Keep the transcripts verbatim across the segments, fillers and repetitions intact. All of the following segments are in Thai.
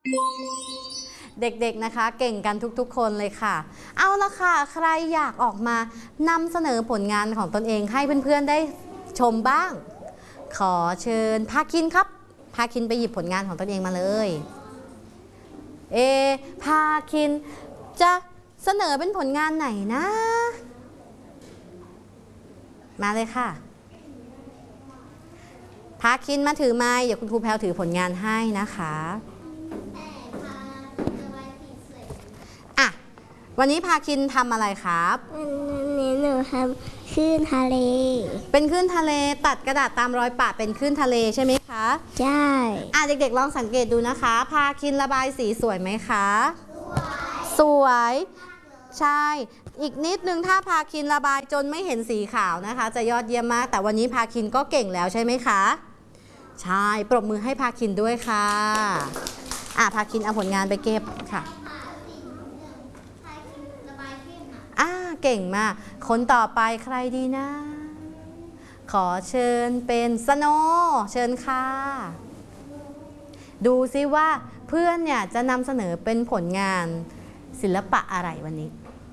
เด็กๆนะคะเก่งกันทุกๆคนเลยค่ะเอาละค่ะใครอยากออกมานำเสนอผลงานของตนเองให้เพื่อนๆได้ชมบ้างขอเชิญพาคินครับพาคินไปหยิบผลงานของตนเองมาเลยเอพาคินจะเสนอเป็นผลงานไหนนะมาเลยค่ะพาคินมาถือไม้เดี๋ยวคุณครูแพลวถือผลงานให้นะคะอ่ะวันนี้พาคินทำอะไรครับวันนี้หนูทำคลื่นทะเลเป็นคลื่นทะเลตัดกระดาษตามรอยปะเป็นคลื่นทะเลใช่ไหมคะใช่อ่ะเด็กๆลองสังเกตดูนะคะพาคินระบายสีสวยไหมคะสวยใช่อีกนิดนึงถ้าพาคินระบายจนไม่เห็นสีขาวนะคะจะยอดเยี่ยมมากแต่วันนี้พาคินก็เก่งแล้วใช่ไหมคะใช่ปรบมือให้พาคินด้วยค่ะอ่ะพาคินเอาผลงานไปเก็บค่ะอ่าเก่งมากคนต่อไปใครดีนะขอเชิญเป็นสโนเชิญค่ะดูซิว่าเพื่อนเนี่ยจะนำเสนอเป็นผลงานศิลปะอะไรวันนี้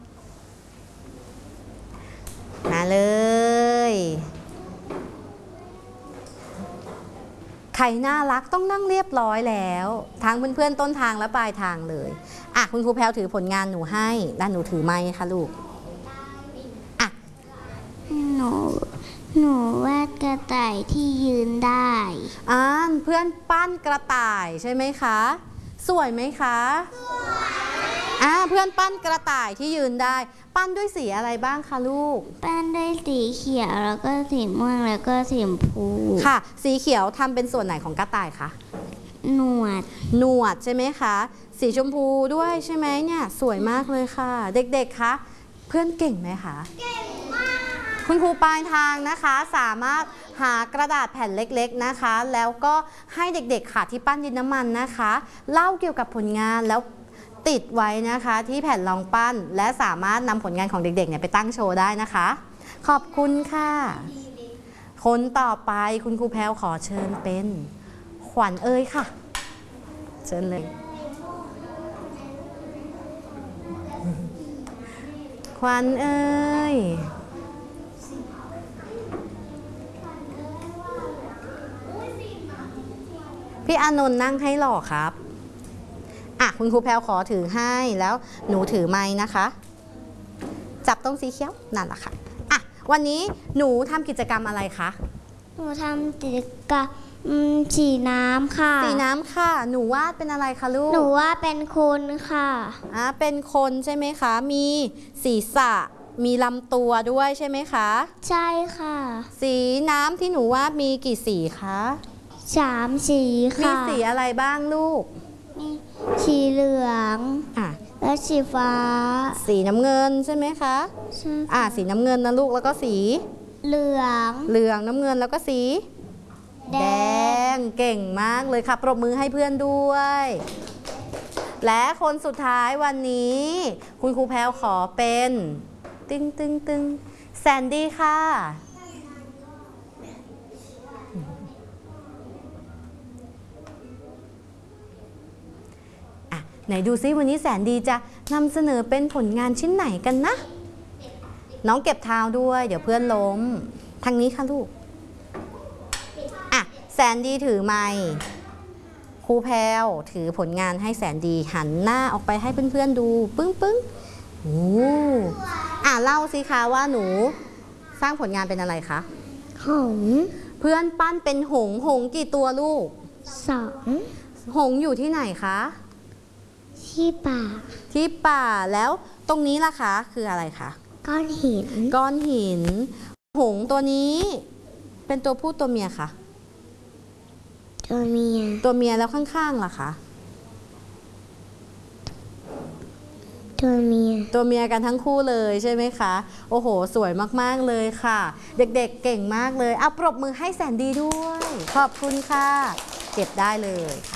มาเลยใครน่ารักต้องนั่งเรียบร้อยแล้วทั้งเพื่อนๆต้นทางและปลายทางเลยอ่ะคุณครูแพลวถือผลงานหนูให้ด้านหนูถือไม้ค่ะลูกอ่ะหนูหนูวาดกระต่ายที่ยืนได้อ่าเพื่อนปั้นกระต่ายใช่ไหมคะสวยไหมคะสวยอ่าเพื่อนปั้นกระต่ายที่ยืนได้ปั้นด้วยสีอะไรบ้างคะลูกปั้นด้วยสีเขียวแล้วก็สีม่วงแล้วก็สีชมพูค่ะสีเขียวทำเป็นส่วนไหนของกระต่ายคะหนวดหนวดใช่ไหมคะสีชมพูด้วยใช่ไหมเนี่ยสวยมากเลยค่ะเด็กๆคะเพื่อนเก่งไหมคะเก่งมากคุณครูปลายทางนะคะสามารถหากระดาษแผ่นเล็กๆนะคะแล้วก็ให้เด็กๆค่ะที่ปั้นดินน้ำมันนะคะเล่าเกี่ยวกับผลงานแล้วติดไว้นะคะที่แผ่นรองปั้นและสามารถนำผลงานของเด็กๆเนี่ยไปตั้งโชว์ได้นะคะขอบคุณค่ะคนต่อไปคุณครูแพลวขอเชิญเป็นขวัญเอ้ยค่ะเชิญเลยขวัญเอ้ยพี่อานนท์นั่งให้หล่อครับอ่ะคุณครูแพลวขอถือให้แล้วหนูถือไม้นะคะจับตรงสีเขียวนั่นแหละค่ะอ่ะวันนี้หนูทำกิจกรรมอะไรคะหนูทำกิจกรรมสีน้ำค่ะสีน้ำค่ะหนูวาดเป็นอะไรคะลูกหนูว่าเป็นคนค่ะอ่ะเป็นคนใช่ไหมคะมีศีรษะมีลำตัวด้วยใช่ไหมคะใช่ค่ะสีน้ำที่หนูวาดมีกี่สีคะสามสีค่ะมีสีอะไรบ้างลูกมีสีเหลืองอ่ะและสีฟ้าสีน้ำเงินใช่ไหมคะใช่อ่ะสีน้ำเงินนะลูกแล้วก็สีเหลืองเหลืองน้ำเงินแล้วก็สีแดงเก่งมากเลยค่ะปรบมือให้เพื่อนด้วยและคนสุดท้ายวันนี้คุณครูแพลวขอเป็นตึงตึงตึงแซนดี้ค่ะอ่ะไหนดูซิวันนี้แสนดีจะนำเสนอเป็นผลงานชิ้นไหนกันนะน้องเก็บเท้าด้วยเดี๋ยวเพื่อนล้มทางนี้ค่ะลูกอ่ะแสนดีถือไมค์ครูแพลวถือผลงานให้แสนดีหันหน้าออกไปให้เพื่อนๆดูปึ้งปึ้งโอ้อ่ะเล่าสิคะว่าหนูสร้างผลงานเป็นอะไรคะหงส์เพื่อนปั้นเป็นหงส์หงส์กี่ตัวลูกสองหงส์อยู่ที่ไหนคะที่ป่าที่ป่าแล้วตรงนี้ล่ะคะคืออะไรคะก้อนหินก้อนหินหงส์ตัวนี้เป็นตัวผู้ตัวเมียคะตัวเมียตัวเมียแล้วข้างๆล่ะคะตัวเมียตัวเมียกันทั้งคู่เลยใช่ไหมคะโอ้โหสวยมากๆเลยค่ะเด็กๆ เก่งมากเลยเอาปรบมือให้แสนดีด้วยขอบคุณค่ะเก็บได้เลยค่ะ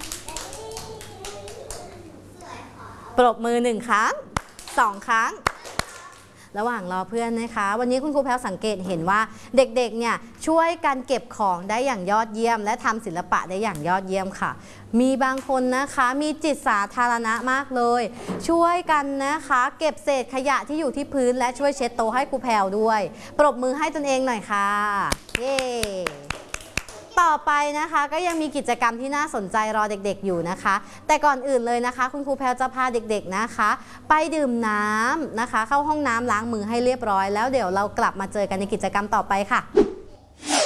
ปรบมือหนึ่งครั้งสองครั้งระหว่างรอเพื่อนนะคะวันนี้คุณครูแพลวสังเกตเห็นว่าเด็กๆเนี่ยช่วยกันเก็บของได้อย่างยอดเยี่ยมและทำศิลปะได้อย่างยอดเยี่ยมค่ะมีบางคนนะคะมีจิตสาธารณะมากเลย ช่วยกันนะคะเก็บเศษขยะที่อยู่ที่พื้นและช่วยเช็ดโต๊ะให้ครูแพรวด้วยปรบมือให้ตนเองหน่อยค่ะเย้ต่อไปนะคะก็ยังมีกิจกรรมที่น่าสนใจรอเด็กๆอยู่นะคะ แต่ก่อนอื่นเลยนะคะคุณครูแพรวจะพาเด็กๆนะคะไปดื่มน้ำนะคะเข้าห้องน้ำล้างมือให้เรียบร้อยแล้วเดี๋ยวเรากลับมาเจอกันในกิจกรรมต่อไปค่ะ